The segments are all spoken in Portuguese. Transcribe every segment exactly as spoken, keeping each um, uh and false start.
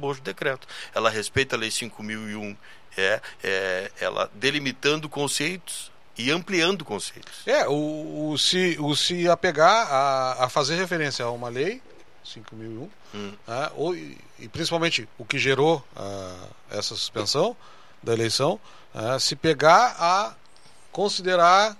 arcabouço do decreto. Ela respeita a Lei cinco mil e um, é, é, ela delimitando conceitos e ampliando conceitos. É, o, o, se, o se apegar a, a fazer referência a uma lei, cinco mil e um, hum. né, ou, e, e principalmente o que gerou uh, essa suspensão da eleição, uh, se pegar a considerar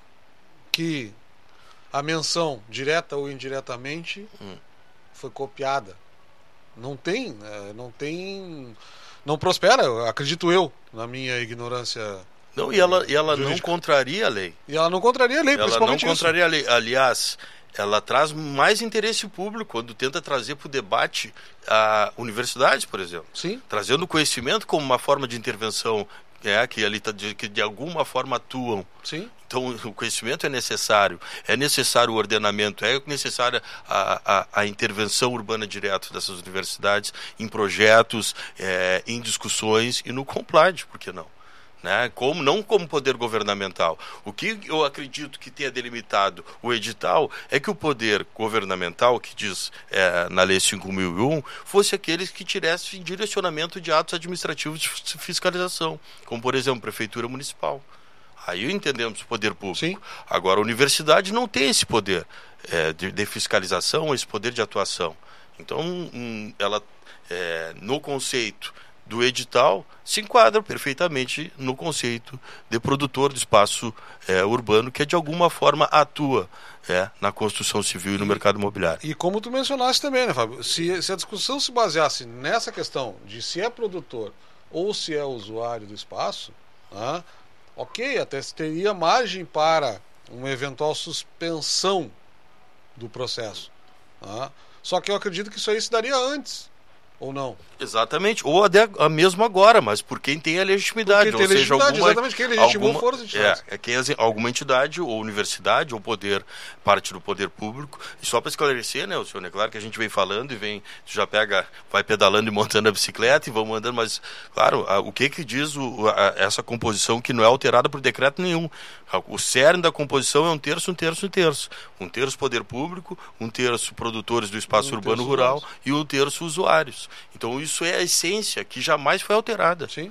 que a menção, direta ou indiretamente, hum. foi copiada. Não tem, uh, não tem, não prospera, acredito eu, na minha ignorância. Não, e ela, e ela não contraria a lei. E ela não contraria a lei, ela principalmente não contraria isso. a lei. Aliás, ela traz mais interesse público quando tenta trazer para o debate a universidades, por exemplo. Sim. Trazendo conhecimento como uma forma de intervenção, é, que ali tá, de, que de alguma forma atuam. Sim. Então o conhecimento é necessário, é necessário o ordenamento, é necessária a, a, a intervenção urbana direta dessas universidades em projetos, é, em discussões e no compliance, por que não? Né? Como, não como poder governamental. O que eu acredito que tenha delimitado o edital é que o poder governamental, que diz é, na Lei cinco mil e um, fosse aqueles que tivessem direcionamento de atos administrativos de fiscalização, como, por exemplo, Prefeitura Municipal. Aí entendemos o poder público. Sim. Agora, a universidade não tem esse poder é, de, de fiscalização, esse poder de atuação. Então, um, ela, é, no conceito do edital, se enquadra perfeitamente no conceito de produtor de espaço é, urbano, que de alguma forma atua é, na construção civil e no e, mercado imobiliário. E como tu mencionaste também, né, Fábio? Se, se a discussão se baseasse nessa questão de se é produtor ou se é usuário do espaço, né, ok, até teria margem para uma eventual suspensão do processo. Né? Só que eu acredito que isso aí se daria antes. Ou não? Exatamente, ou até mesmo agora, mas por quem tem a legitimidade. Porque tem ou seja, legitimidade, alguma, exatamente, quem legitimou alguma, foram as entidades. É, é quem, alguma entidade, ou universidade, ou poder, parte do poder público. E só para esclarecer, né, o senhor, é claro que a gente vem falando e vem, tu já pega, vai pedalando e montando a bicicleta e vamos andando, mas, claro, a, o que que diz o, a, essa composição que não é alterada por decreto nenhum? O cerne da composição é um terço, um terço, um terço. Um terço poder público, um terço produtores do espaço um urbano rural usuários. E um terço usuários. Então isso é a essência que jamais foi alterada. Sim.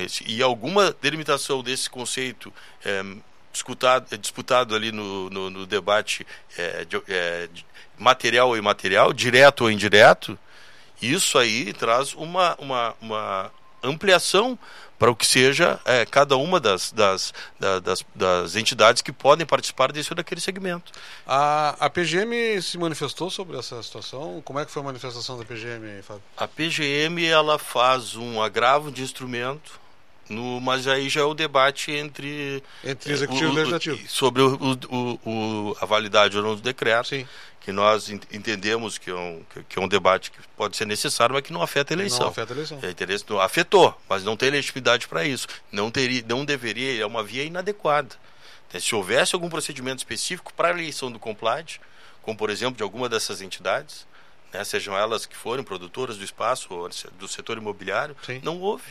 E alguma delimitação desse conceito é, disputado, disputado ali no, no, no debate é, de, é, de material ou imaterial, direto ou indireto, isso aí traz uma, uma, uma ampliação para o que seja é, cada uma das, das, das, das entidades que podem participar desse ou daquele segmento. A, a P G M se manifestou sobre essa situação? Como é que foi a manifestação da P G M, Fábio? A P G M ela faz um agravo de instrumento, no, mas aí já é o debate entre... Entre executivo o, e legislativo. Sobre o, o, o, a validade ou não do decreto. Sim. Que nós entendemos que é, um, que é um debate que pode ser necessário, mas que não afeta a eleição. Não afeta a eleição. É, interesse, não, afetou, mas não tem legitimidade para isso. Não, teria, não deveria, é uma via inadequada. Se houvesse algum procedimento específico para a eleição do Complade, como por exemplo de alguma dessas entidades, né, sejam elas que forem produtoras do espaço ou do setor imobiliário, sim, não houve.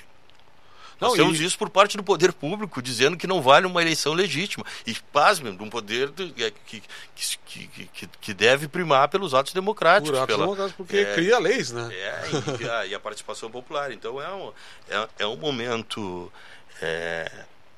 Nós não, temos e... isso por parte do poder público, dizendo que não vale uma eleição legítima. E, pasmem, de um poder do, que, que, que, que deve primar pelos atos democráticos. Por atos pela, democráticos, porque é, cria leis, né? É, e a, e a participação popular. Então, é um, é, é um momento é,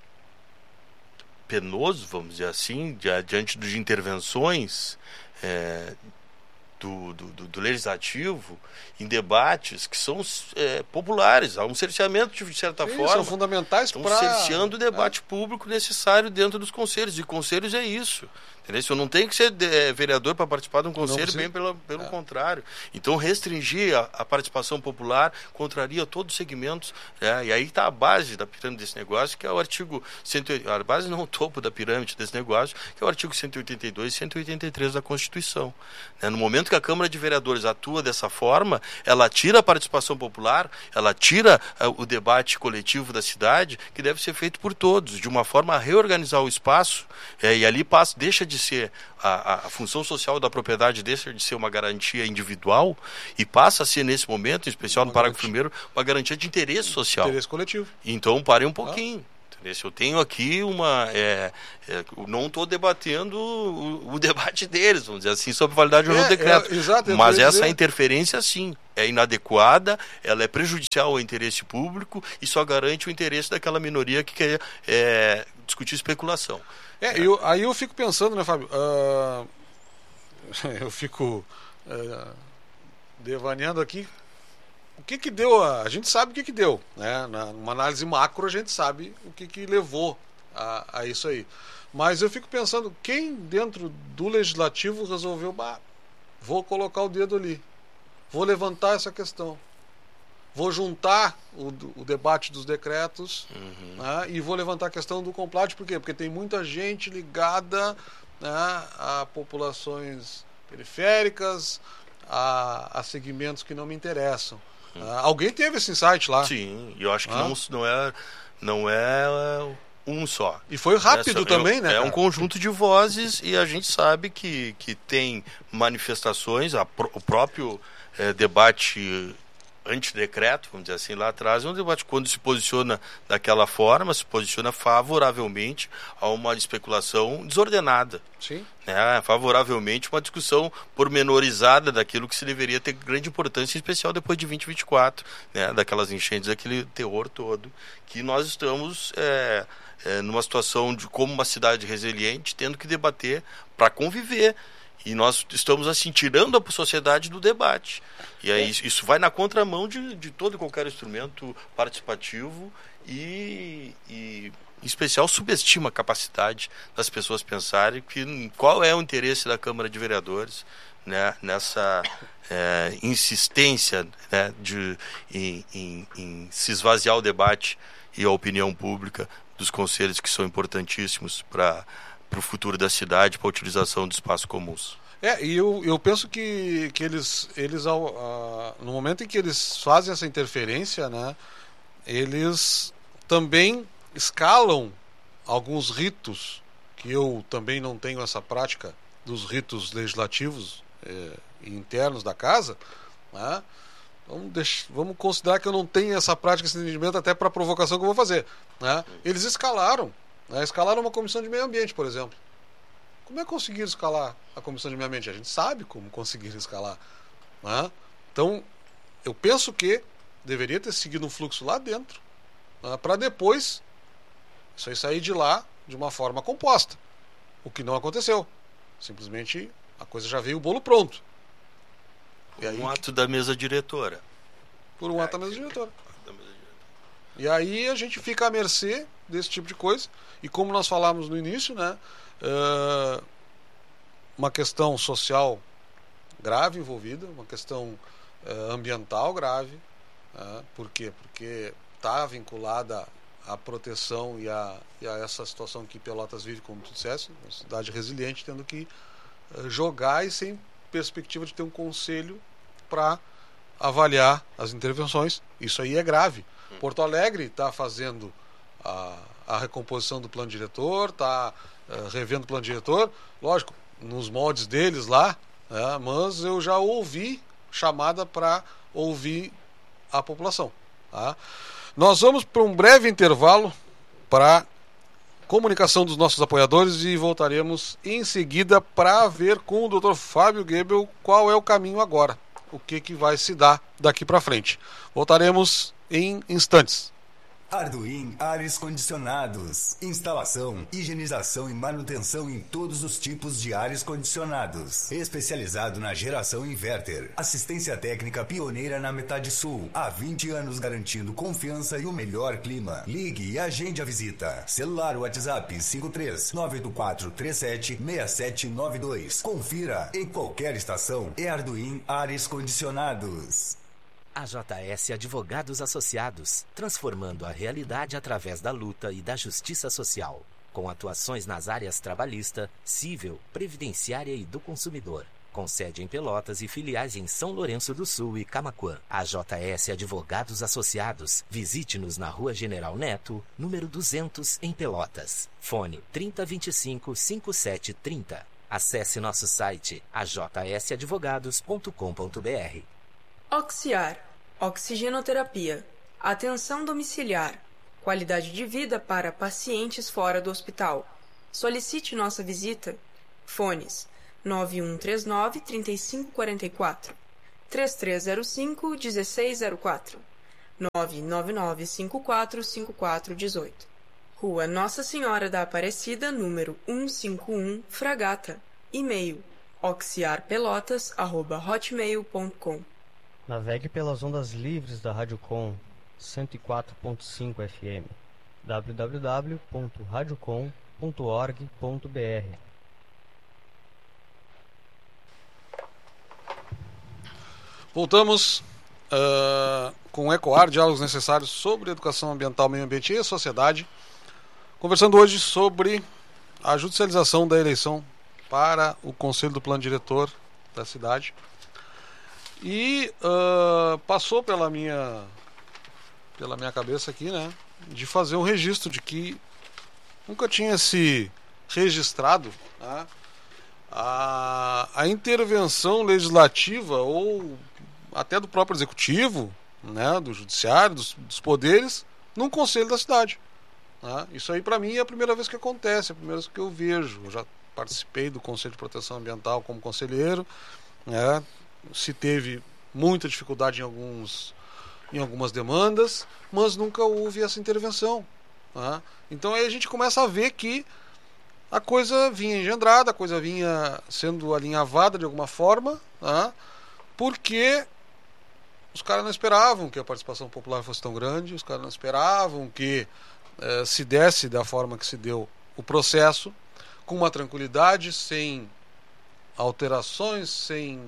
penoso, vamos dizer assim, de, diante de intervenções é, do, do, do legislativo em debates que são é, populares. Há um cerceamento, de certa Sim, forma. São fundamentais para... Estão cerceando o debate é. público necessário dentro dos conselhos. E conselhos é isso. Entendeu? Eu não tenho que ser é, vereador para participar de um conselho, bem pelo, pelo é. contrário. Então, restringir a, a participação popular contraria todos os segmentos. É, e aí está a base da pirâmide desse negócio, que é o artigo... cento, a base não, o topo da pirâmide desse negócio, que é o artigo cento e oitenta e dois e cento e oitenta e três da Constituição. É, no momento que a Câmara de Vereadores atua dessa forma, ela tira a participação popular, ela tira uh, o debate coletivo da cidade, que deve ser feito por todos, de uma forma a reorganizar o espaço, é, e ali passa, deixa de ser a, a, a função social da propriedade, deixa de ser uma garantia individual e passa a ser, nesse momento, em especial uma no parágrafo primeiro, uma garantia de interesse social. Interesse coletivo. Então, parem um pouquinho. Se eu tenho aqui uma... É, é, não estou debatendo o, o debate deles, vamos dizer assim, sobre validade ou não do decreto. É, exato, mas essa dizer... interferência, sim, é inadequada, ela é prejudicial ao interesse público e só garante o interesse daquela minoria que quer é, discutir especulação. É, é. Eu, aí eu fico pensando, né, Fábio? Uh, eu fico uh, devaneando aqui. O que que deu? A, a gente sabe o que que deu, né? Na, numa análise macro a gente sabe o que que levou a, a isso aí. Mas eu fico pensando, quem dentro do legislativo resolveu, bah, vou colocar o dedo ali, vou levantar essa questão, vou juntar o, o debate dos decretos, uhum. né, e vou levantar a questão do complácio. Por quê? Porque tem muita gente ligada, né, a populações periféricas, a, a segmentos que não me interessam. Uh, alguém teve esse insight lá. Sim, eu acho que ah. não, não, é, não é um só. E foi rápido Essa, também, é, né? É cara? um conjunto de vozes e a gente sabe que, que tem manifestações, a, o próprio é, debate antidecreto, vamos dizer assim, lá atrás, é um debate quando se posiciona daquela forma, se posiciona favoravelmente a uma especulação desordenada. Sim. Né? Favoravelmente uma discussão pormenorizada daquilo que se deveria ter grande importância, em especial depois de vinte e vinte e quatro, né? Daquelas enchentes, aquele terror todo, que nós estamos é, é, numa situação de como uma cidade resiliente, tendo que debater para conviver. E nós estamos assim tirando a sociedade do debate. E aí é. isso vai na contramão de, de todo e qualquer instrumento participativo e, e, em especial, subestima a capacidade das pessoas pensarem que, qual é o interesse da Câmara de Vereadores, né, nessa é, insistência, né, de, em, em, em se esvaziar o debate e a opinião pública dos conselhos, que são importantíssimos para para o futuro da cidade, para a utilização de espaços comuns. É, e eu, eu penso que, que eles, eles ao, a, no momento em que eles fazem essa interferência, né, eles também escalam alguns ritos, que eu também não tenho essa prática dos ritos legislativos é, internos da casa, né. Vamos, deixar, vamos considerar que eu não tenho essa prática, esse entendimento, até para a provocação que eu vou fazer, né. Eles escalaram Né, escalaram uma comissão de meio ambiente, por exemplo. Como é que conseguiram escalar a comissão de meio ambiente? A gente sabe como conseguiram escalar. Né? Então, eu penso que deveria ter seguido um fluxo lá dentro, né, para depois isso aí sair de lá de uma forma composta. O que não aconteceu. Simplesmente a coisa já veio o bolo pronto. Por um aí, ato da mesa diretora. Por um ato da mesa diretora. E aí a gente fica à mercê desse tipo de coisa. E como nós falamos no início, né, uh, uma questão social grave envolvida, uma questão uh, ambiental grave. Uh, por quê? Porque está vinculada à proteção e a, e a essa situação que Pelotas vive, como tu disseste, uma cidade resiliente, tendo que uh, jogar e sem perspectiva de ter um conselho para avaliar as intervenções. Isso aí é grave. Porto Alegre está fazendo a, a recomposição do plano diretor, está uh, revendo o plano diretor, lógico, nos moldes deles lá, né, mas eu já ouvi chamada para ouvir a população. Tá? Nós vamos para um breve intervalo para comunicação dos nossos apoiadores e voltaremos em seguida para ver com o doutor Fábio Goebel qual é o caminho agora, o que, que vai se dar daqui para frente. Voltaremos em instantes. Arduin Ares Condicionados. Instalação, higienização e manutenção em todos os tipos de ares condicionados. Especializado na geração inverter. Assistência técnica pioneira na metade sul. Há vinte anos garantindo confiança e o melhor clima. Ligue e agende a visita. Celular WhatsApp cinco três nove oito quatro três sete seis sete nove dois. Confira em qualquer estação. É Arduin Ares Condicionados. A J S Advogados Associados, transformando a realidade através da luta e da justiça social, com atuações nas áreas trabalhista, civil, previdenciária e do consumidor. Com sede em Pelotas e filiais em São Lourenço do Sul e Camaquã. A J S Advogados Associados. Visite-nos na Rua General Neto, número duzentos, em Pelotas. Fone trinta, vinte e cinco, cinquenta e sete, trinta. Acesse nosso site a j s advogados ponto com ponto b r. Oxiar, oxigenoterapia, atenção domiciliar, Qualidade de vida para pacientes fora do hospital. Solicite nossa visita. Fones nove um três nove, três cinco quatro quatro, três três zero cinco, um seis zero quatro, nove nove nove cinco quatro cinco quatro um oito. Rua Nossa Senhora da Aparecida, número cento e cinquenta e um, Fragata. E-mail oxiarpelotas arroba hotmail ponto com. Navegue pelas ondas livres da Rádio Com cento e quatro ponto cinco F M. w w w ponto radiocom ponto org ponto b r. Voltamos uh, com o Ecoar, diálogos necessários sobre educação ambiental, meio ambiente e a sociedade, conversando hoje sobre a judicialização da eleição para o Conselho do Plano Diretor da cidade. E uh, passou pela minha, pela minha cabeça aqui, né, de fazer um registro de que nunca tinha se registrado, né, a, a intervenção legislativa ou até do próprio executivo, né, do judiciário, dos, dos poderes, num conselho da cidade. Né? Isso aí para mim é a primeira vez que acontece, é a primeira vez que eu vejo. Eu já participei do Conselho de Proteção Ambiental como conselheiro, né? Se teve muita dificuldade em, alguns, em algumas demandas, mas nunca houve essa intervenção. Né? Então aí a gente começa a ver que a coisa vinha engendrada, a coisa vinha sendo alinhavada de alguma forma, né? Porque os caras não esperavam que a participação popular fosse tão grande, os caras não esperavam que eh, se desse da forma que se deu o processo, com uma tranquilidade, sem alterações, sem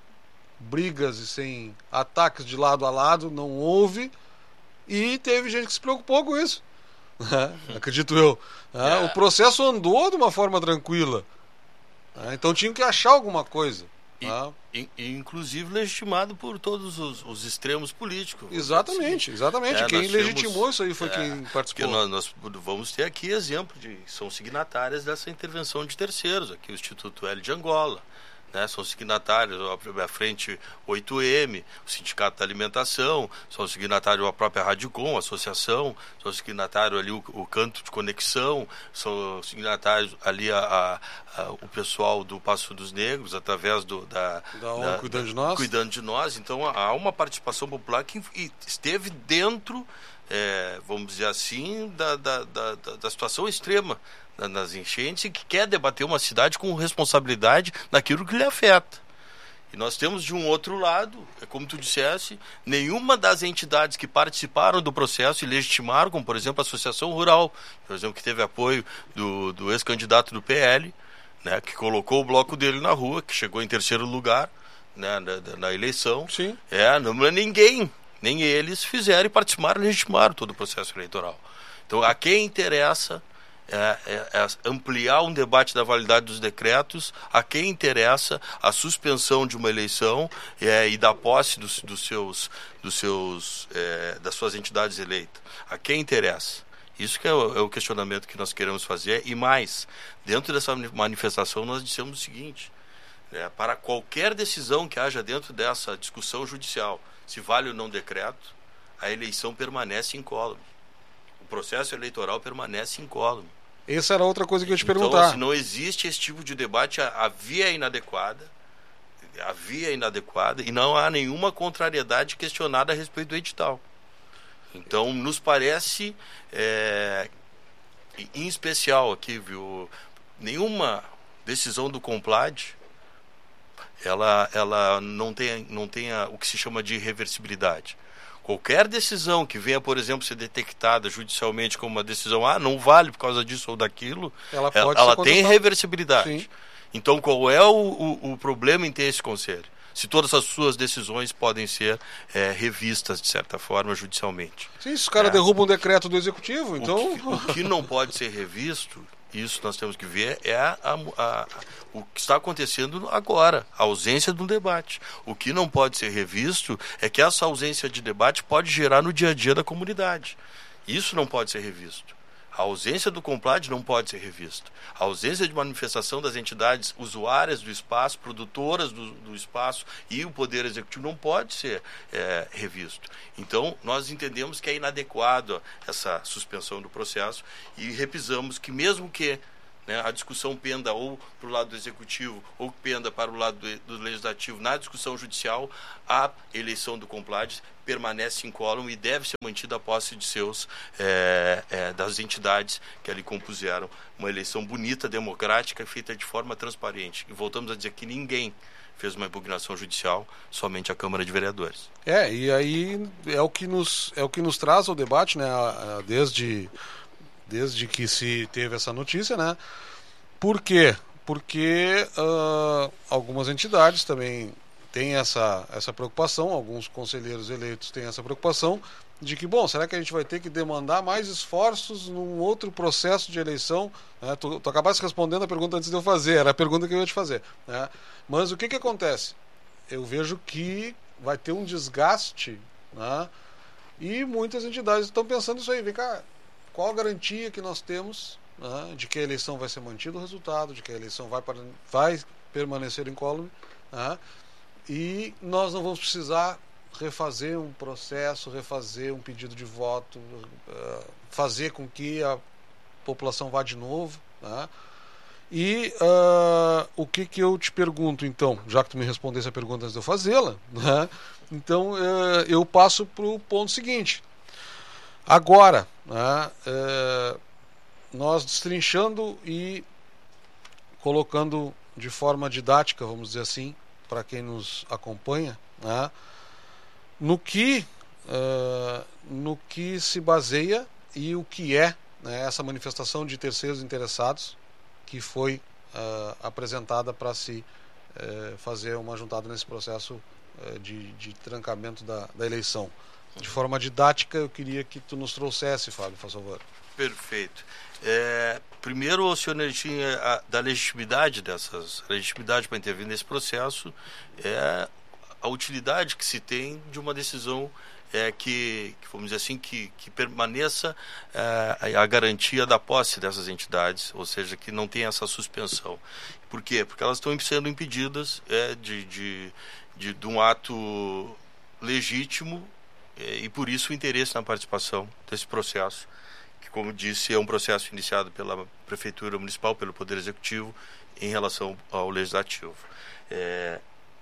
brigas e sem ataques de lado a lado, não houve, e teve gente que se preocupou com isso, né? Acredito eu. Né? O processo andou de uma forma tranquila, né? Então tinham que achar alguma coisa. E, né? e, e inclusive legitimado por todos os, os extremos políticos. Exatamente, exatamente. É, quem legitimou temos, isso aí foi é, quem participou. Nós, nós vamos ter aqui exemplo de são signatárias dessa intervenção de terceiros, aqui o Instituto L de Angola, né, são signatários a Frente oito M, o Sindicato da Alimentação, são signatários a própria Rádio Com, a associação, são signatários ali o, o Canto de Conexão, são signatários ali a, a, a, o pessoal do Passo dos Negros, através do, da, da ONG da, Cuidando da, de Nós. Cuidando de Nós. Então há uma participação popular que esteve dentro, é, vamos dizer assim, da, da, da, da situação extrema nas enchentes e que quer debater uma cidade com responsabilidade naquilo que lhe afeta. E nós temos de um outro lado, é como tu dissesse, nenhuma das entidades que participaram do processo e legitimaram, como por exemplo a Associação Rural, por exemplo, que teve apoio do, do ex-candidato do P L, né, que colocou o bloco dele na rua, que chegou em terceiro lugar, né, na, na eleição. Sim. É, não é ninguém, nem eles fizeram e participaram e legitimaram todo o processo eleitoral. Então a quem interessa É, é, é ampliar um debate da validade dos decretos, a quem interessa a suspensão de uma eleição é, e da posse dos, dos seus, dos seus, é, das suas entidades eleitas. A quem interessa. Isso que é o, é o questionamento que nós queremos fazer. E mais, dentro dessa manifestação nós dissemos o seguinte, é, para qualquer decisão que haja dentro dessa discussão judicial, se vale ou não decreto, a eleição permanece incólume. O processo eleitoral permanece incólume. Essa era outra coisa que eu ia te então, perguntar. Se não existe esse tipo de debate, a, a via é inadequada, a via é inadequada e não há nenhuma contrariedade questionada a respeito do edital. Então, nos parece, é, em especial aqui, viu, nenhuma decisão do Complad, ela, ela não tem, não tem a, o que se chama de irreversibilidade. Qualquer decisão que venha, por exemplo, ser detectada judicialmente como uma decisão, ah, não vale por causa disso ou daquilo, ela, ela, pode ela tem reversibilidade. Sim. Então, qual é o, o, o problema em ter esse conselho? Se todas as suas decisões podem ser é, revistas, de certa forma, judicialmente. Sim, se os caras é. derrubam um decreto do executivo, então... O que, o que não pode ser revisto, isso nós temos que ver, é a, a, a, o que está acontecendo agora, a ausência de um debate. O que não pode ser revisto é que essa ausência de debate pode gerar no dia a dia da comunidade. Isso não pode ser revisto. A ausência do Complad não pode ser revista. A ausência de manifestação das entidades usuárias do espaço, produtoras do, do espaço e o Poder Executivo não pode ser é, revisto. Então, nós entendemos que é inadequado essa suspensão do processo e repisamos que mesmo que, né, a discussão penda ou para o lado do Executivo ou penda para o lado do, do Legislativo na discussão judicial, a eleição do Complad permanece incólume e deve ser mantida a posse de seus, é, é, das entidades que ali compuseram uma eleição bonita, democrática, feita de forma transparente. E voltamos a dizer que ninguém fez uma impugnação judicial, somente a Câmara de Vereadores. É, e aí é o que nos, é o que nos traz ao debate, né, desde... desde que se teve essa notícia, né? Por quê? Porque uh, algumas entidades também têm essa, essa preocupação, alguns conselheiros eleitos têm essa preocupação de que, bom, será que a gente vai ter que demandar mais esforços num outro processo de eleição? Né? Tu, tu acabaste respondendo a pergunta antes de eu fazer, era a pergunta que eu ia te fazer. Né? Mas o que que acontece? Eu vejo que vai ter um desgaste, né? E muitas entidades estão pensando isso aí, vem cá, qual a garantia que nós temos, né, de que a eleição vai ser mantido o resultado, de que a eleição vai, para, vai permanecer incólume, né, e nós não vamos precisar refazer um processo, refazer um pedido de voto, uh, fazer com que a população vá de novo. Né, e uh, o que que eu te pergunto, então, já que tu me respondesse a pergunta antes de eu fazê-la, né, então uh, eu passo para o ponto seguinte. Agora, né, é, nós destrinchando e colocando de forma didática, vamos dizer assim, para quem nos acompanha, né, no que, é, no que se baseia e o que é, né, essa manifestação de terceiros interessados que foi é, apresentada para se é, fazer uma juntada nesse processo é, de, de trancamento da, da eleição. De forma didática, eu queria que tu nos trouxesse, Fábio, por favor. Perfeito. É, primeiro, o senhor tinha a, da legitimidade dessas, legitimidade para intervir nesse processo, é a utilidade que se tem de uma decisão é, que, que, vamos dizer assim, que, que permaneça é, a garantia da posse dessas entidades, ou seja, que não tenha essa suspensão. Por quê? Porque elas estão sendo impedidas é, de, de, de, de um ato legítimo, e por isso o interesse na participação desse processo, que, como disse, é um processo iniciado pela Prefeitura Municipal, pelo Poder Executivo, em relação ao Legislativo. É,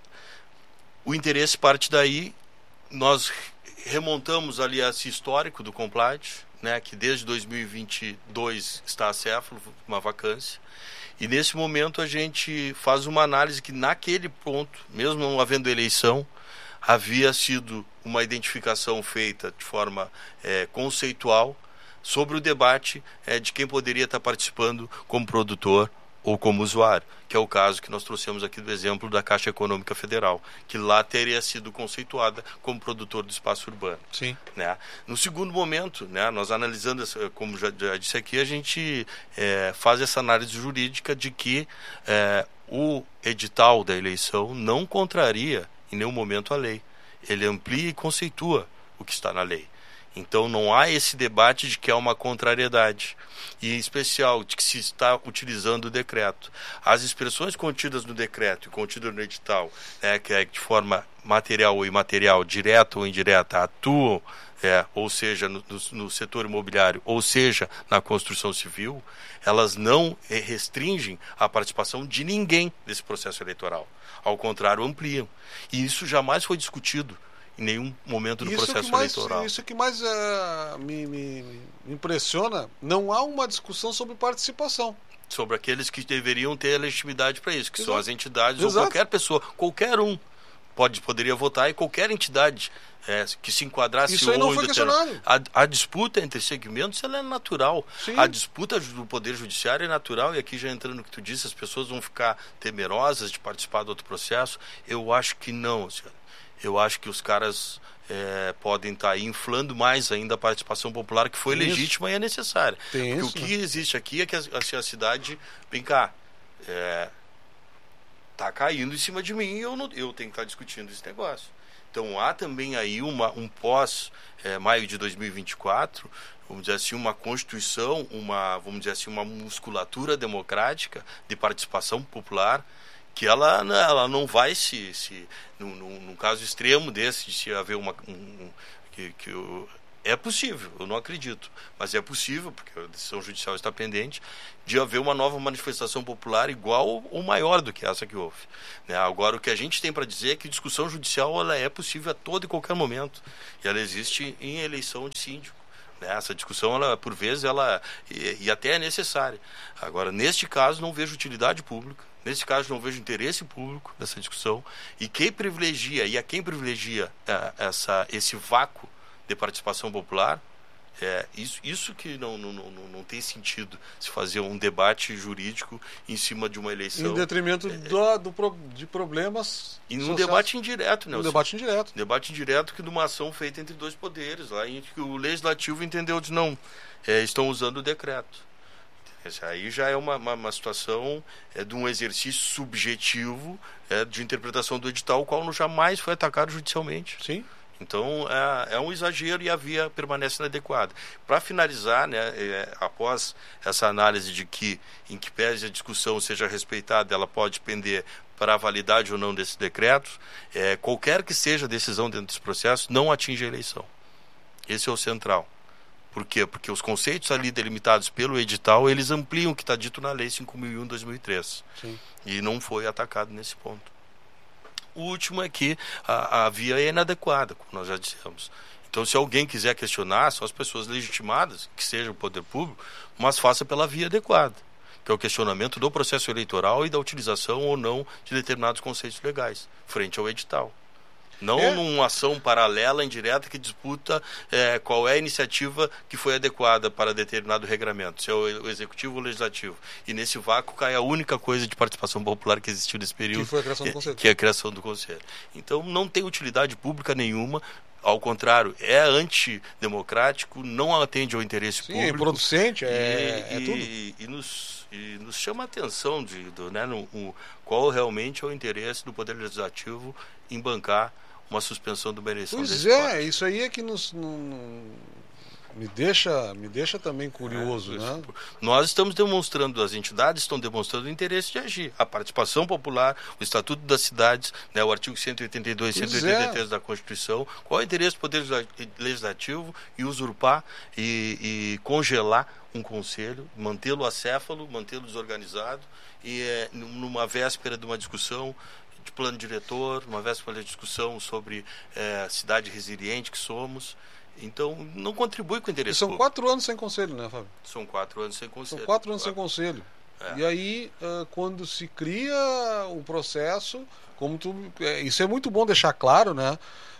o interesse parte daí, nós remontamos ali esse histórico do Complad, né, que desde dois mil e vinte e dois está acéfalo, uma vacância, e nesse momento a gente faz uma análise que naquele ponto, mesmo não havendo eleição, havia sido uma identificação feita de forma é, conceitual sobre o debate é, de quem poderia estar participando como produtor ou como usuário, que é o caso que nós trouxemos aqui do exemplo da Caixa Econômica Federal, que lá teria sido conceituada como produtor do espaço urbano. Sim. Né? No segundo momento, né, nós analisando, como já, já disse aqui, a gente é, faz essa análise jurídica de que é, o edital da eleição não contraria em nenhum momento a lei. Ele amplia e conceitua o que está na lei. Então não há esse debate de que há uma contrariedade, e em especial de que se está utilizando o decreto. As expressões contidas no decreto e contidas no edital, né, que é de forma material ou imaterial, direta ou indireta, atuam, é, ou seja, no, no setor imobiliário, ou seja, na construção civil, elas não restringem a participação de ninguém nesse processo eleitoral. Ao contrário, ampliam. E isso jamais foi discutido em nenhum momento do isso processo que mais, eleitoral. Isso que mais uh, me, me, me impressiona, não há uma discussão sobre participação. Sobre aqueles que deveriam ter a legitimidade para isso, que Exato. São as entidades Exato. ou qualquer pessoa, qualquer um pode, poderia votar, e qualquer entidade é, que se enquadrasse isso aí não ou foi questionado. A, a disputa entre segmentos ela é natural. Sim. A disputa do Poder Judiciário é natural, e aqui já entrando no que tu disse, as pessoas vão ficar temerosas de participar do outro processo. Eu acho que não, senhor. Eu acho que os caras é, podem estar tá inflando mais ainda a participação popular, que foi Tem legítima isso. E é necessária. Tem Porque isso, o que né? existe aqui é que a, a, a cidade, vem cá, é, tá caindo em cima de mim, e eu, não, eu tenho que estar tá discutindo esse negócio. Então há também aí uma, um pós é, maio de dois mil e vinte e quatro, vamos dizer assim, uma constituição, uma, vamos dizer assim, uma musculatura democrática de participação popular, que ela, ela não vai se, se num, num caso extremo desse, de se haver uma, um, que, que o, é possível, eu não acredito, mas é possível, porque a decisão judicial está pendente, de haver uma nova manifestação popular igual ou maior do que essa que houve. Né? Agora, o que a gente tem para dizer é que discussão judicial ela é possível a todo e qualquer momento, e ela existe em eleição de síndico. Né? Essa discussão, ela, por vezes, ela e, e até é necessária. Agora, neste caso, não vejo utilidade pública, neste caso, não vejo interesse público nessa discussão, e quem privilegia, e a quem privilegia é, essa, esse vácuo de participação popular, é isso, isso que não, não, não, não tem sentido se fazer um debate jurídico em cima de uma eleição. Em detrimento é, do, do, pro, de problemas E num debate indireto, né? Um debate indireto. Um debate indireto que de uma ação feita entre dois poderes, lá em que o legislativo entendeu de não, é, estão usando o decreto. Esse aí já é uma, uma, uma situação é, de um exercício subjetivo é, de interpretação do edital, o qual jamais foi atacado judicialmente. Sim. Então, é, é um exagero e a via permanece inadequada. Para finalizar, né, é, após essa análise de que, em que pese a discussão seja respeitada, ela pode pender para a validade ou não desses decretos, é, qualquer que seja a decisão dentro desse processo, não atinge a eleição. Esse é o central. Por quê? Porque os conceitos ali delimitados pelo edital, eles ampliam o que está dito na Lei cinco mil e um de dois mil e três. Sim. E não foi atacado nesse ponto. O último é que a, a via é inadequada, como nós já dissemos. Então, se alguém quiser questionar, são as pessoas legitimadas, que seja o poder público, mas faça pela via adequada, que é o questionamento do processo eleitoral e da utilização ou não de determinados conceitos legais, frente ao edital. Não é. numa ação paralela, indireta, que disputa é, qual é a iniciativa que foi adequada para determinado regramento, se é o executivo ou o legislativo. E nesse vácuo cai a única coisa de participação popular que existiu nesse período, que foi a criação do conselho. Que é a criação do conselho. Então não tem utilidade pública nenhuma, ao contrário, é antidemocrático, não atende ao interesse Sim, público. É improducente, é, e, é tudo. E, e, nos, e nos chama a atenção de, do, né, no, o, qual realmente é o interesse do Poder Legislativo em bancar uma suspensão de uma eleição. Pois é, parte. Isso aí é que nos, no, no, me, deixa, me deixa também curioso. É, né? Nós estamos demonstrando, as entidades estão demonstrando o interesse de agir. A participação popular, o Estatuto das Cidades, né, o artigo cento e oitenta e dois e cento e oitenta e três é. da Constituição, qual é o interesse do Poder Legislativo em usurpar e, e congelar um conselho, mantê-lo acéfalo, mantê-lo desorganizado e é, numa véspera de uma discussão de plano diretor, uma véspera de discussão sobre é, cidade resiliente que somos. Então, não contribui com o interesse e são público. quatro anos sem conselho, né, Fábio? São quatro anos sem conselho. São quatro anos claro. sem conselho. É. E aí, uh, quando se cria o processo, como tu, é, isso é muito bom deixar claro, né?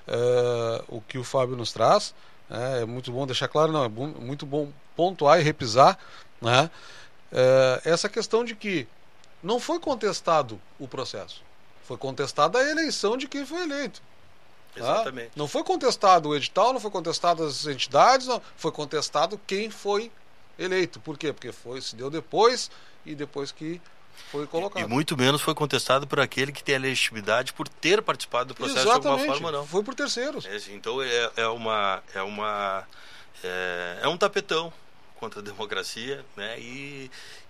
Uh, o que o Fábio nos traz. É, é muito bom deixar claro, não, é bom, muito bom pontuar e repisar, né? Uh, essa questão de que não foi contestado o processo. Foi contestada a eleição de quem foi eleito. Exatamente. Tá? Não foi contestado o edital, não foi contestado as entidades, não. Foi contestado quem foi eleito. Por quê? Porque foi, se deu depois e depois que foi colocado. E, e muito menos foi contestado por aquele que tem a legitimidade por ter participado do processo. Exatamente. De alguma forma, não. Foi por terceiros. É, então é, é uma é uma é, é um tapetão contra a democracia, né? E,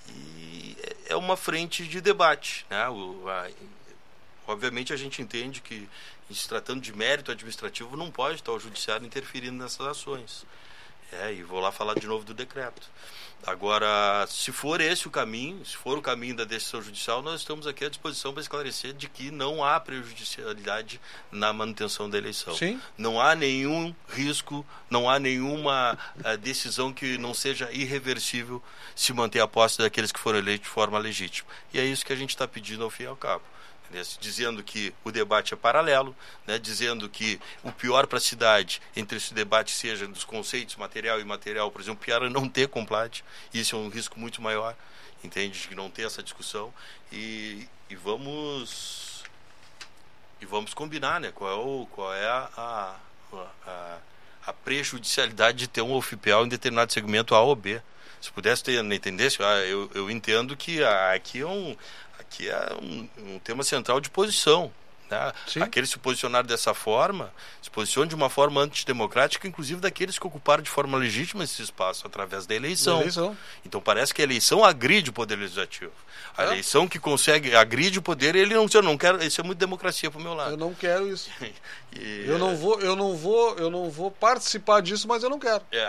e é uma frente de debate, né? O, a, Obviamente a gente entende que, se tratando de mérito administrativo, não pode estar o judiciário interferindo nessas ações. É, e vou lá falar de novo do decreto. Agora, se for esse o caminho, se for o caminho da decisão judicial, nós estamos aqui à disposição para esclarecer de que não há prejudicialidade na manutenção da eleição. Sim. Não há nenhum risco, não há nenhuma uh, decisão que não seja irreversível se manter a posse daqueles que foram eleitos de forma legítima. E é isso que a gente está pedindo ao fim e ao cabo. Dizendo que o debate é paralelo, né, dizendo que o pior para a cidade entre esse debate seja dos conceitos material e imaterial, por exemplo, o pior é não ter complate, isso é um risco muito maior, entende, de não ter essa discussão e, e vamos e vamos combinar, né, qual é, o, qual é a, a, a, a prejudicialidade de ter um O F P E L em determinado segmento A ou B. Se pudesse ter, não entendesse, eu, eu entendo que aqui é um Aqui é um, um tema central de posição, né? Né? Aqueles se posicionaram dessa forma, se posicionam de uma forma antidemocrática, inclusive daqueles que ocuparam de forma legítima esse espaço através da eleição. Da eleição. Então parece que a eleição agride o poder legislativo. A é. eleição que consegue, agride o poder, ele não, eu não quero, isso é muito democracia pro meu lado. Eu não quero isso. e, eu não vou, eu não vou, eu não vou participar disso, mas eu não quero. É.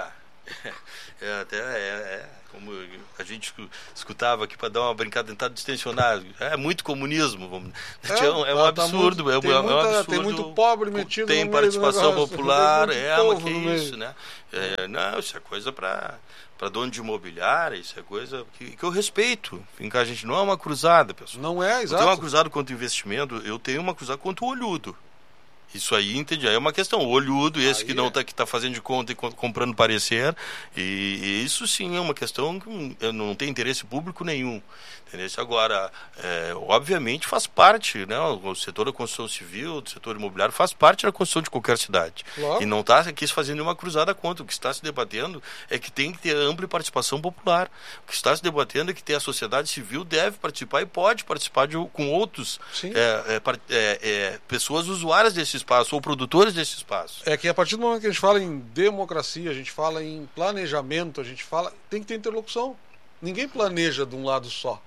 É, até é, é, como a gente escutava aqui para dar uma brincada, tentar distensionar, é muito comunismo, vamos, é, é, um, é um tá, absurdo, tá muito, é, um, muita, é um absurdo. Tem muito pobre metido tem no participação meio do popular, negócio, é, mas que é isso, meio. né? É, não, isso é coisa para para dono de imobiliária, isso é coisa que, que eu respeito. A gente não é uma cruzada, pessoal. Não é, exato. Eu tenho uma cruzada contra o investimento, eu tenho uma cruzada contra o olhudo. Isso aí, entendi, aí é uma questão, o olhudo, esse aí que não está é. que tá fazendo de conta e comprando parecer, e, e isso sim é uma questão que não tem interesse público nenhum. Entendeu? Agora, é, obviamente faz parte, né, o setor da construção civil, do setor imobiliário, faz parte da construção de qualquer cidade. Claro. E não está aqui fazendo nenhuma cruzada contra. O que está se debatendo é que tem que ter ampla participação popular. O que está se debatendo é que a sociedade civil deve participar e pode participar de, com outros é, é, é, é, pessoas usuárias desse espaço ou produtores desse espaço. É que a partir do momento que a gente fala em democracia, a gente fala em planejamento, a gente fala, tem que ter interlocução. Ninguém planeja de um lado só.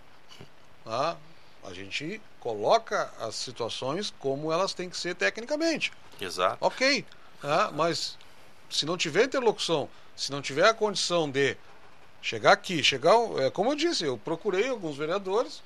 Tá? A gente coloca as situações como elas têm que ser tecnicamente. Exato. Ok, tá? Mas se não tiver interlocução, se não tiver a condição de chegar aqui, chegar, é, como eu disse, eu procurei alguns vereadores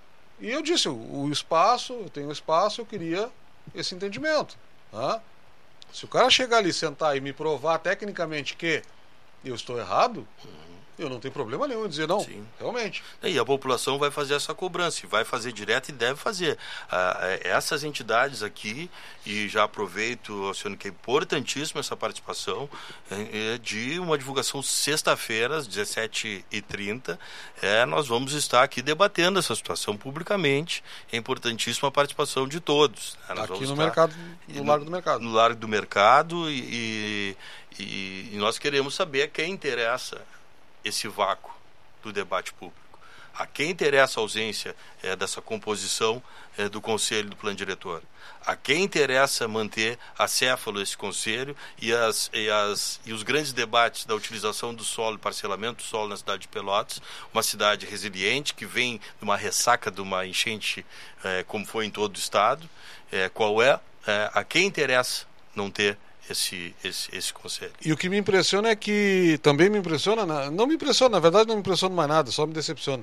e eu disse, o, o espaço, eu tenho espaço, eu queria esse entendimento. Tá? Se o cara chegar ali, sentar e me provar tecnicamente que eu estou errado, eu não tenho problema nenhum em dizer não. Sim. Realmente. E a população vai fazer essa cobrança, vai fazer direto e deve fazer. Ah, essas entidades aqui, e já aproveito, Alcione, que é importantíssima essa participação, é, de uma divulgação sexta-feira, às dezessete e trinta, é, nós vamos estar aqui debatendo essa situação publicamente. É importantíssima a participação de todos. Né? Nós aqui no mercado, no Largo do Mercado. No Largo do Mercado, e, e, e nós queremos saber a quem interessa esse vácuo do debate público. A quem interessa a ausência é, dessa composição é, do Conselho do Plano Diretor? A quem interessa manter acéfalo esse Conselho e, as, e, as, e os grandes debates da utilização do solo e parcelamento do solo na cidade de Pelotas, uma cidade resiliente que vem de uma ressaca de uma enchente é, como foi em todo o estado? É, qual é, é a quem interessa não ter Esse, esse, esse conselho. E o que me impressiona é que, também me impressiona, não me impressiona, na verdade não me impressiona mais nada, só me decepciona,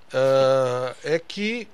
uh, é que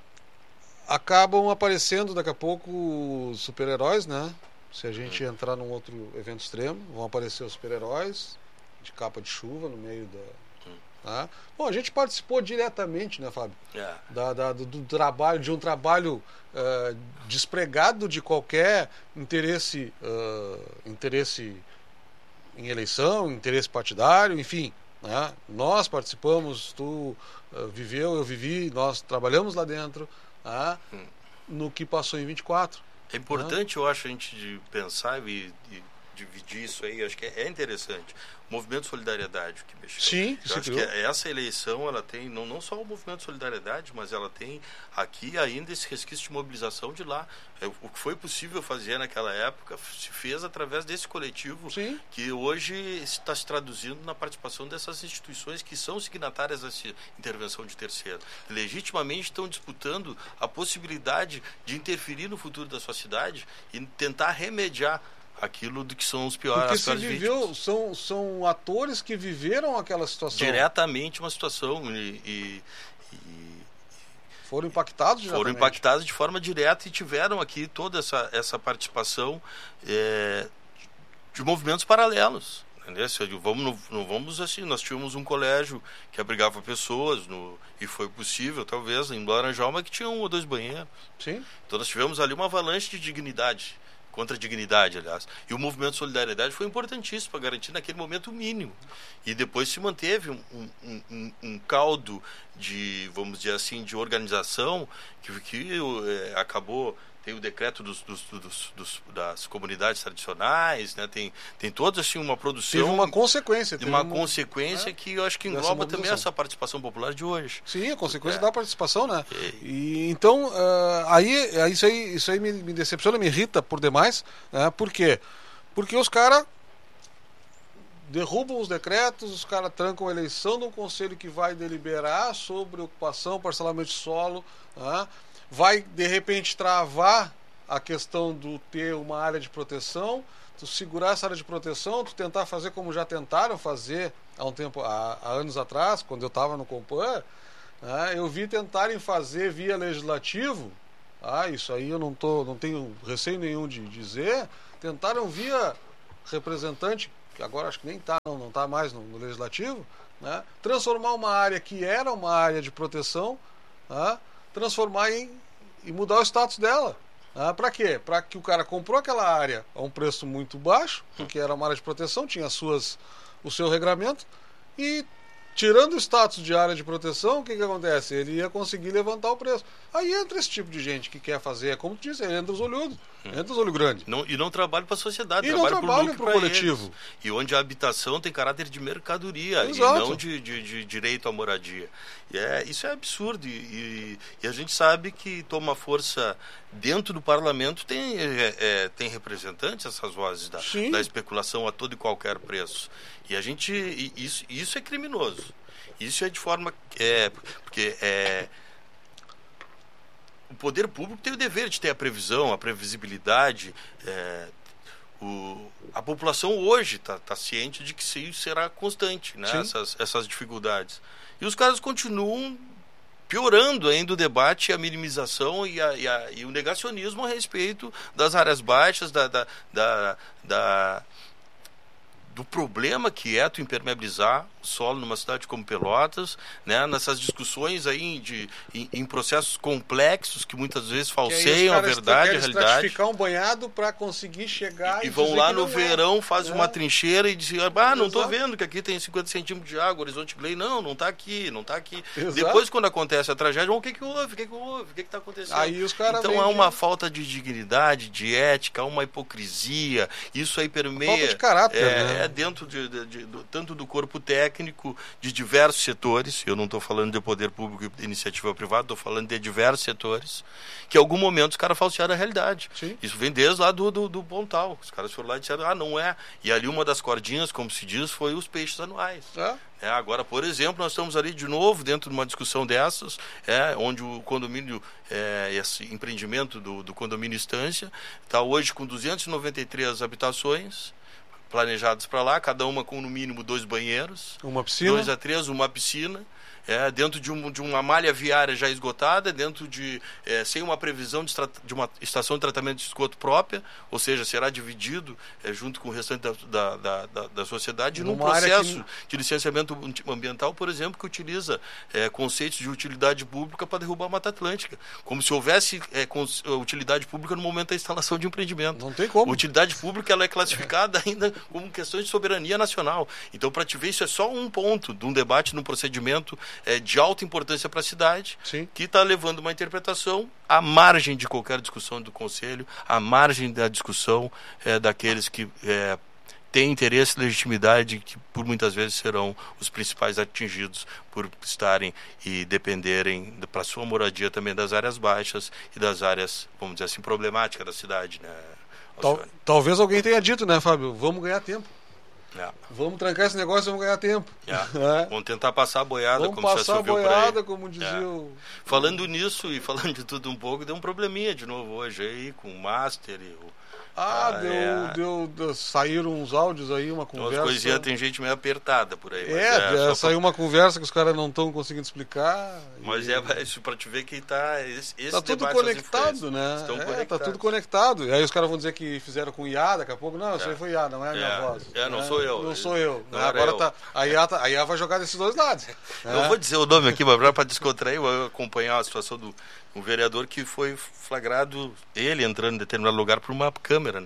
acabam aparecendo daqui a pouco os super-heróis, né? Se a gente hum. entrar num outro evento extremo, vão aparecer os super-heróis de capa de chuva no meio da... Hum. Tá? Bom, a gente participou diretamente, né, Fábio? Yeah. Da, da, do, do trabalho, de um trabalho uh, despregado de qualquer interesse, uh, interesse em eleição, interesse partidário, enfim. Né? Nós participamos, tu uh, viveu, eu vivi, nós trabalhamos lá dentro, tá? hum. no que passou em vinte e quatro. É importante, né? Eu acho, a gente de pensar e, e dividir isso aí, acho que é interessante. O Movimento Solidariedade, o que mexeu. Sim, eu acho que essa eleição, ela tem, não, não só o Movimento Solidariedade, mas ela tem aqui ainda esse resquício de mobilização de lá. É, o que foi possível fazer naquela época se fez através desse coletivo. Sim. Que hoje está se traduzindo na participação dessas instituições que são signatárias dessa intervenção de terceiro. Que legitimamente estão disputando a possibilidade de interferir no futuro da sua cidade e tentar remediar aquilo do que são os piores, Porque as piores se viveu, vítimas. São, são atores que viveram aquela situação. Diretamente uma situação e, e, e foram impactados diretamente. Foram impactados de forma direta e tiveram aqui toda essa, essa participação é, de movimentos paralelos. Entendeu? Vamos, não, não vamos assim, nós tínhamos um colégio que abrigava pessoas no, e foi possível, talvez, em Laranjal, mas que tinha um ou dois banheiros. Sim. Então nós tivemos ali uma avalanche de dignidade. Contra a dignidade, aliás. E o Movimento Solidariedade foi importantíssimo para garantir naquele momento o mínimo. E depois se manteve um, um, um, um caldo de, vamos dizer assim, de organização que, que é, acabou tem o decreto dos, dos, dos, dos, das comunidades tradicionais, né? tem, tem toda assim, uma produção... Teve uma consequência. Teve uma, uma consequência é, que eu acho que engloba também essa participação popular de hoje. Sim, a consequência é. da participação, né? E, então, uh, aí, isso aí, isso aí me, me decepciona, me irrita por demais. Né? Por quê? Porque os caras derrubam os decretos, os caras trancam a eleição de um conselho que vai deliberar sobre ocupação, parcelamento de solo, né? Vai, de repente, travar a questão do ter uma área de proteção, tu segurar essa área de proteção, tu tentar fazer como já tentaram fazer há um tempo, há, há anos atrás, quando eu estava no Compan, né, eu vi tentarem fazer via legislativo, ah, isso aí eu não, tô, não tenho receio nenhum de dizer, tentaram via representante, que agora acho que nem está, não está mais no, no legislativo, né, transformar uma área que era uma área de proteção, né, transformar em e mudar o status dela. Ah, para quê? Para que o cara comprou aquela área a um preço muito baixo, porque era uma área de proteção, tinha suas, o seu regramento, e tirando o status de área de proteção, o que, que acontece? Ele ia conseguir levantar o preço. Aí entra esse tipo de gente que quer fazer, como tu disse, entra os olhudos, entra os olhos grandes. Não, e não trabalha para a sociedade, e trabalha não trabalha para o coletivo. Eles. E onde a habitação tem caráter de mercadoria, exato, e não de, de, de direito à moradia. E é, isso é absurdo. E, e, e a gente sabe que toma força dentro do parlamento, tem, é, é, tem representantes, essas vozes da, da especulação a todo e qualquer preço. E a gente, e isso, isso é criminoso. Isso é de forma... É, porque é, o poder público tem o dever de ter a previsão, a previsibilidade. É, o, a população hoje está tá ciente de que isso será constante, né? essas, essas dificuldades. E os caras continuam piorando ainda o debate, a minimização e, a, e, a, e o negacionismo a respeito das áreas baixas, da... da, da, da do problema que é tu impermeabilizar o solo numa cidade como Pelotas, né? Nessas discussões aí de, em, em processos complexos que muitas vezes falseiam a verdade, a realidade. Ficar um banhado para conseguir chegar e, e, e vão lá no verão, é. fazem é. uma trincheira e dizem, ah, não estou vendo que aqui tem cinquenta centímetros de água, Horizonte Glei, não, não está aqui, não está aqui. Exato. Depois, quando acontece a tragédia, o que que houve, o que que houve, o que que está acontecendo? Aí os caras então há uma falta de dignidade, de ética, uma hipocrisia, isso aí permeia... Falta de caráter, é, né? é dentro de, de, de, de, tanto do corpo técnico, de diversos setores, eu não estou falando de poder público e de iniciativa privada, estou falando de diversos setores, que em algum momento os caras falsearam a realidade. Sim. Isso vem desde lá do, do, do Pontal. Os caras foram lá e disseram, ah, não é. E ali uma das cordinhas, como se diz, foi os peixes anuais. É. É, agora, por exemplo, nós estamos ali de novo dentro de uma discussão dessas, é, onde o condomínio, é, esse empreendimento do, do condomínio Estância, está hoje com duzentas e noventa e três habitações planejadas para lá, cada uma com no mínimo dois banheiros, uma piscina, dois a três, uma piscina. É, dentro de, um, de uma malha viária já esgotada, dentro de é, sem uma previsão de, de uma estação de tratamento de esgoto própria, ou seja, será dividido é, junto com o restante da, da, da, da sociedade, num processo que... de licenciamento ambiental, por exemplo, que utiliza é, conceitos de utilidade pública para derrubar a Mata Atlântica, como se houvesse é, utilidade pública no momento da instalação de um empreendimento. Não tem como. Utilidade pública ela é classificada ainda como questões de soberania nacional. Então, para te ver, isso é só um ponto de um debate, num procedimento É, de alta importância para a cidade, Sim. que está levando uma interpretação à margem de qualquer discussão do Conselho, à margem da discussão é, daqueles que é, têm interesse e legitimidade, que por muitas vezes serão os principais atingidos por estarem e dependerem para sua moradia também das áreas baixas e das áreas, vamos dizer assim, problemáticas da cidade. Né, Tal, talvez alguém tenha dito, né, Fábio? Vamos ganhar tempo. É. Vamos trancar esse negócio e vamos ganhar tempo. É. É. Vamos tentar passar a boiada, vamos como passar a boiada, como dizia é. o... Falando nisso e falando de tudo um pouco, deu um probleminha de novo hoje aí com o Master e o... Ah, ah deu, é. deu, deu, saíram uns áudios aí, uma conversa... Umas coisinhas, tem gente meio apertada por aí. É, é saiu pra... uma conversa que os caras não estão conseguindo explicar. Mas e... é isso para te ver que tá... Esse, esse tá tudo conectado, né? Estão é, conectados. Tá tudo conectado. E aí os caras vão dizer que fizeram com I A daqui a pouco. Não, isso é. aí foi I A, não é a minha é. voz. É, não né? sou eu. Não sou eu. Não Agora eu. Tá, a, I A tá, a I A vai jogar desses dois lados. Não é. vou dizer o nome aqui, mas para descontrair, eu acompanhar a situação do um vereador que foi flagrado, ele entrando em determinado lugar por uma câmera, né?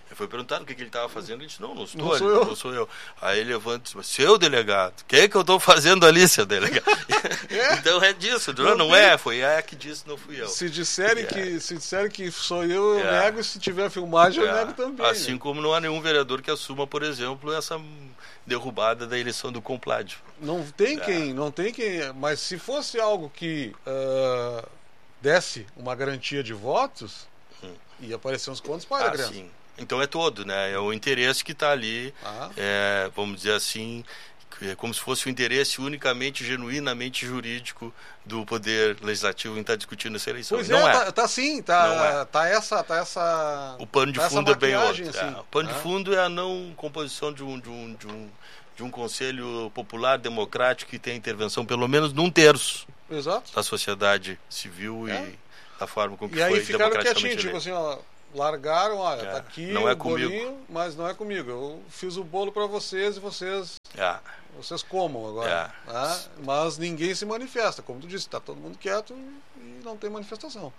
Foi perguntado o que, que ele estava fazendo, ele disse, não, não estou não ali, sou eu. não sou eu. Aí ele levanta e diz, seu delegado, o que é que eu estou fazendo ali, seu delegado? É? Então é disso, não, não é, foi a que disse, não fui eu. Se disserem, é. que, se disserem que sou eu, eu é. nego, e se tiver filmagem, é. eu nego também. Assim né? como não há nenhum vereador que assuma, por exemplo, essa derrubada da eleição do Compládio. Não tem é. quem, não tem quem, mas se fosse algo que uh, desse uma garantia de votos, hum. ia aparecer uns contos para ah, a Grenzo. Sim. Então é todo, né? É o interesse que está ali, ah. é, vamos dizer assim, é como se fosse o interesse unicamente, genuinamente jurídico do Poder Legislativo em estar discutindo essa eleição. Pois não é, é. Tá, tá sim, tá, é. tá, essa, tá essa... O pano de tá fundo é bem outro. Assim. É. O pano ah. de fundo é a não composição de um, de, um, de, um, de um conselho popular, democrático, que tem intervenção pelo menos num terço Exato. da sociedade civil é. e da forma com que e foi aí ficaram democraticamente quietinho, eleito. tipo assim, ó, largaram, olha, é. tá aqui não é o comigo. bolinho, mas não é comigo. Eu fiz o bolo para vocês e vocês é. vocês comam agora. É. Tá? Mas ninguém se manifesta, como tu disse, tá todo mundo quieto e não tem manifestação.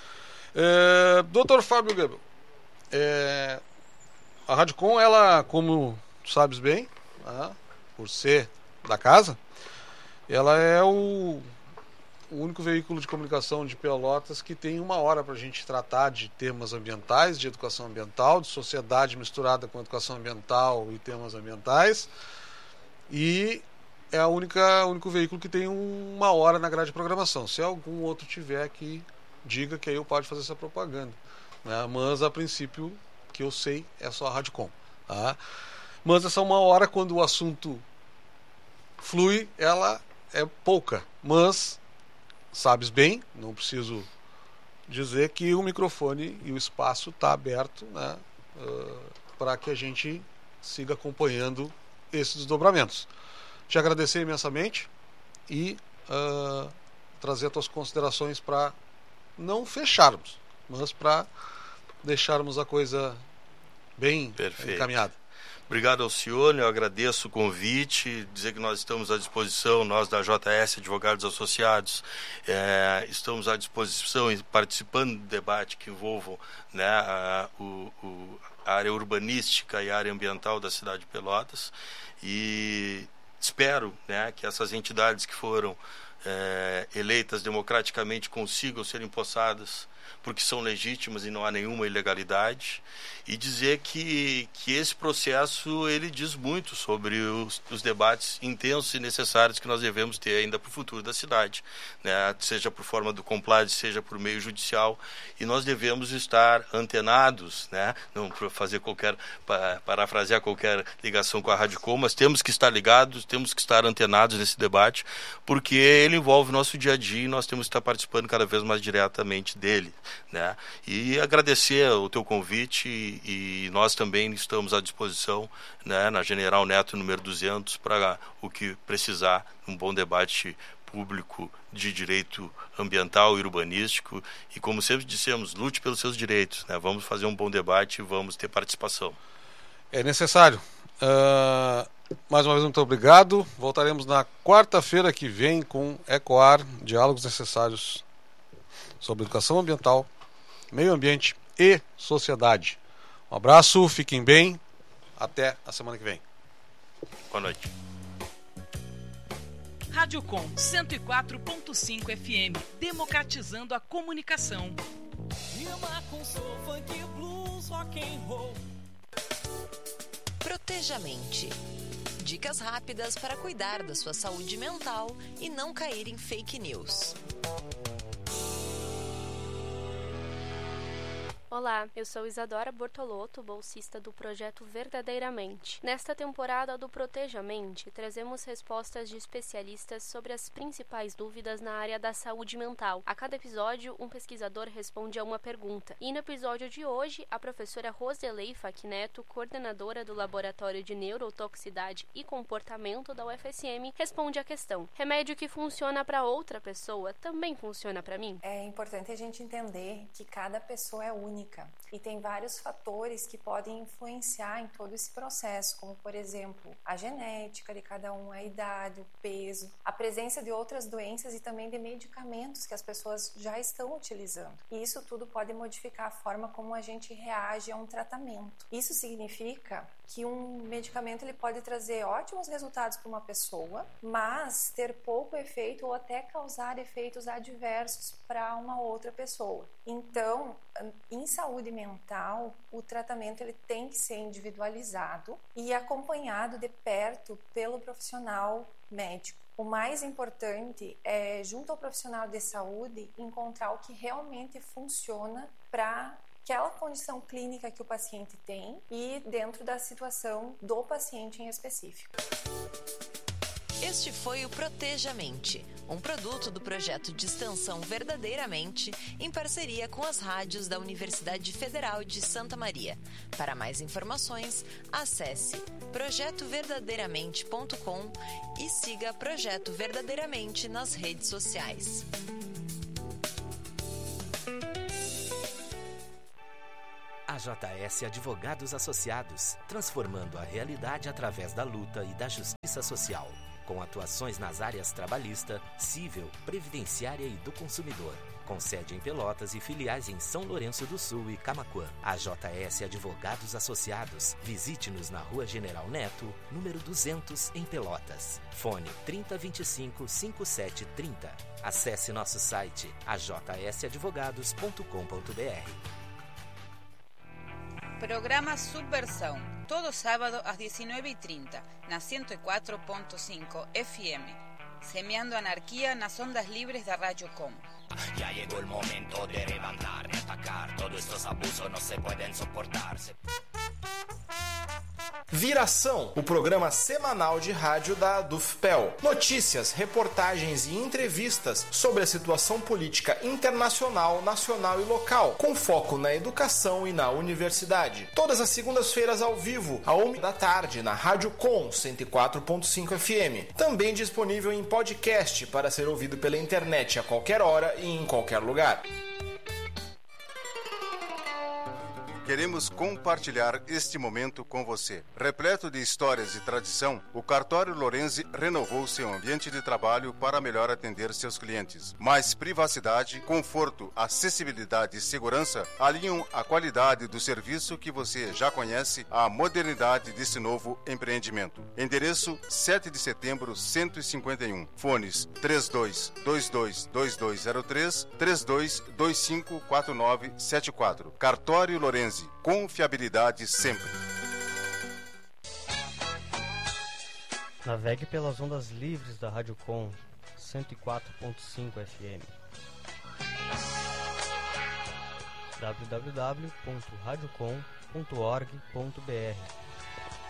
É, doutor Fábio Goebel, é, a Radicom, ela, como tu sabes bem, tá? Por ser da casa, ela é o o único veículo de comunicação de Pelotas que tem uma hora para a gente tratar de temas ambientais, de educação ambiental, de sociedade misturada com educação ambiental e temas ambientais, e é a única, o único veículo que tem uma hora na grade de programação. Se algum outro tiver, que diga, que aí eu pode fazer essa propaganda, né? Mas a princípio, que eu sei, é só a Radicom, tá? Mas essa uma hora, quando o assunto flui, ela é pouca, mas sabes bem, não preciso dizer que o microfone e o espaço está aberto, né, uh, para que a gente siga acompanhando esses desdobramentos. Te agradecer imensamente e uh, trazer as tuas considerações para não fecharmos, mas para deixarmos a coisa bem Perfeito. encaminhada. Obrigado ao senhor, eu agradeço o convite, dizer que nós estamos à disposição, nós da J S Advogados Associados, é, estamos à disposição e participando do debate que envolvam, né, a, o, o, a área urbanística e a área ambiental da cidade de Pelotas, e espero, né, que essas entidades que foram é, eleitas democraticamente consigam ser empossadas, porque são legítimas e não há nenhuma ilegalidade, e dizer que, que esse processo ele diz muito sobre os, os debates intensos e necessários que nós devemos ter ainda para o futuro da cidade, né? Seja por forma do Compládio, seja por meio judicial, e nós devemos estar antenados, né? Não para fazer qualquer, para parafrasear qualquer ligação com a Radicom, mas temos que estar ligados, temos que estar antenados nesse debate, porque ele envolve o nosso dia a dia e nós temos que estar participando cada vez mais diretamente dele, né? E agradecer o teu convite, e, e nós também estamos à disposição, né, na General Neto número duzentos, para o que precisar, um bom debate público de direito ambiental e urbanístico, e como sempre dissemos, lute pelos seus direitos, né? Vamos fazer um bom debate e vamos ter participação. É necessário. Uh, mais uma vez, muito obrigado. Voltaremos na quarta-feira que vem com Ecoar, diálogos necessários sobre educação ambiental, meio ambiente e sociedade. Um abraço, fiquem bem, até a semana que vem. Boa noite. Radicom cento e quatro ponto cinco F M, democratizando a comunicação. Protejamente. Dicas rápidas para cuidar da sua saúde mental e não cair em fake news. Olá, eu sou Isadora Bortolotto, bolsista do projeto Verdadeiramente. Nesta temporada do Protejamente, trazemos respostas de especialistas sobre as principais dúvidas na área da saúde mental. A cada episódio, um pesquisador responde a uma pergunta. E no episódio de hoje, a professora Roselei Facneto, coordenadora do Laboratório de Neurotoxicidade e Comportamento da U F S M, responde a questão: remédio que funciona para outra pessoa também funciona para mim? É importante a gente entender que cada pessoa é única E tem vários fatores que podem influenciar em todo esse processo, como, por exemplo, a genética de cada um, a idade, o peso, a presença de outras doenças e também de medicamentos que as pessoas já estão utilizando. E isso tudo pode modificar a forma como a gente reage a um tratamento. Isso significa que um medicamento ele pode trazer ótimos resultados para uma pessoa, mas ter pouco efeito ou até causar efeitos adversos para uma outra pessoa. Então, em saúde mental, o tratamento ele tem que ser individualizado e acompanhado de perto pelo profissional médico. O mais importante é, junto ao profissional de saúde, encontrar o que realmente funciona para aquela condição clínica que o paciente tem e dentro da situação do paciente em específico. Este foi o Proteja-Mente, um produto do projeto de extensão Verdadeiramente, em parceria com as rádios da Universidade Federal de Santa Maria. Para mais informações, acesse projeto verdadeiramente ponto com e siga Projeto Verdadeiramente nas redes sociais. A J S Advogados Associados, transformando a realidade através da luta e da justiça social, com atuações nas áreas trabalhista, civil, previdenciária e do consumidor. Com sede em Pelotas e filiais em São Lourenço do Sul e Camaquã. A J S Advogados Associados. Visite-nos na Rua General Neto, número duzentos, em Pelotas. Fone trinta, vinte e cinco, cinquenta e sete, trinta. Acesse nosso site a j s advogados ponto com ponto b r. Programa Subversão, todo sábado às dezenove e trinta, na ciento e quatro ponto cinco F M, semeando anarquía nas ondas livres da Rádio Com. Ya llegó el momento de levantar, de atacar, todos estos abusos no se pueden soportar. Viração, o programa semanal de rádio da Dufpel. Notícias, reportagens e entrevistas sobre a situação política internacional, nacional e local, com foco na educação e na universidade. Todas as segundas-feiras ao vivo, à uma da tarde, na Rádio Com cento e quatro ponto cinco F M. Também disponível em podcast para ser ouvido pela internet a qualquer hora e em qualquer lugar. Queremos compartilhar este momento com você. Repleto de histórias e tradição, o Cartório Lorenzi renovou seu ambiente de trabalho para melhor atender seus clientes. Mais privacidade, conforto, acessibilidade e segurança alinham a qualidade do serviço que você já conhece à modernidade desse novo empreendimento. Endereço sete de setembro, cento e cinquenta e um. Fones três dois dois dois dois dois zero três, três dois dois cinco quatro nove sete quatro. Cartório Lorenzi. Confiabilidade sempre. Navegue pelas ondas livres da Rádio Com cento e quatro ponto cinco F M. w w w ponto radio com ponto org ponto b r